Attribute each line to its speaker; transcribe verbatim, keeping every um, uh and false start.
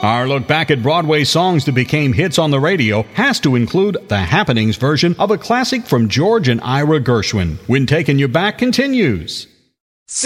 Speaker 1: Our look back at Broadway songs that became hits on the radio has to include the Happenings version of a classic from George and Ira Gershwin. When Taking You Back continues.